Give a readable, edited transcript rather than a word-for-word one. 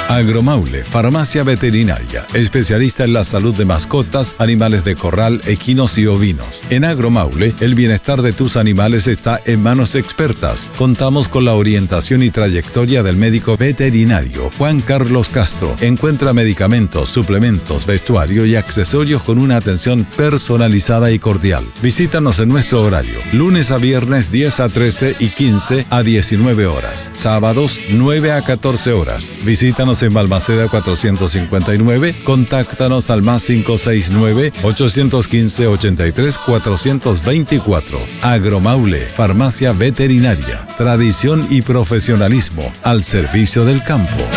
Agromaule, farmacia veterinaria, especialista en la salud de mascotas, animales de corral, equinos y ovinos. En Agromaule, el bienestar de tus animales está en manos expertas. Contamos con la orientación y trayectoria del médico veterinario Juan Carlos Castro. Encuentra medicamentos, suplementos, vestuario y accesorios con una atención personalizada y cordial. Visítanos en nuestro horario, lunes a viernes 10 a 13 y 15 a 19 horas. Sábados 9 a 14 horas. Visítanos en Balmaceda 459. Contáctanos al más 569-815-83-424. Agromaule, farmacia veterinaria. Tradición y profesionalismo al servicio del campo.